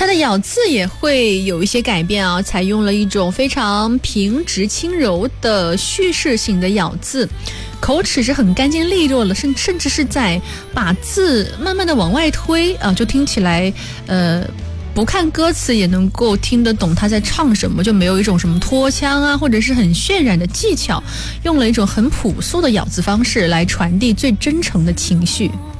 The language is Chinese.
它的咬字也会有一些改变啊，采用了一种非常平直轻柔的叙事型的咬字，口齿是很干净利落的，甚至是在把字慢慢的往外推啊，就听起来不看歌词也能够听得懂他在唱什么，就没有一种什么拖腔啊或者是很渲染的技巧，用了一种很朴素的咬字方式来传递最真诚的情绪。